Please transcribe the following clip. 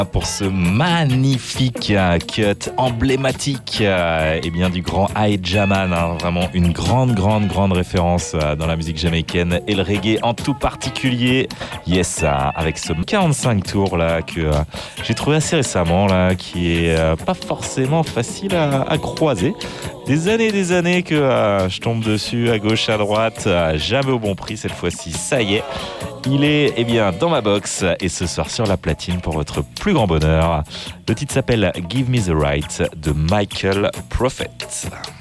Pour ce magnifique cut emblématique du grand Eye Jaman, vraiment une grande référence dans la musique jamaïcaine et le reggae en tout particulier. Yes, avec ce 45 tours là que j'ai trouvé assez récemment là, qui est pas forcément facile à croiser. Des années que je tombe dessus à gauche, à droite, jamais au bon prix cette fois-ci. Ça y est, il est dans ma box et ce soir sur la platine pour votre plus grand bonheur. Le titre s'appelle Give Me the Right de Michael Prophet.